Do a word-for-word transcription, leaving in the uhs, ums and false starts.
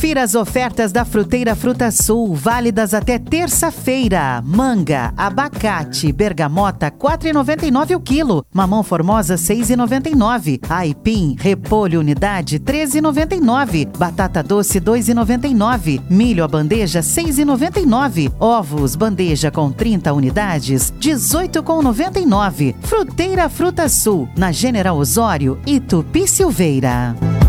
Confira as ofertas da Fruteira Fruta Sul, válidas até terça-feira. Manga, abacate, bergamota, quatro reais e noventa e nove centavos o quilo. Mamão formosa, seis reais e noventa e nove centavos. Aipim, repolho unidade, treze reais e noventa e nove centavos. Batata doce, dois reais e noventa e nove centavos. Milho a bandeja, seis reais e noventa e nove centavos. Ovos, bandeja com trinta unidades, dezoito reais e noventa e nove centavos. Fruteira Fruta Sul, na General Osório e Tupi Silveira.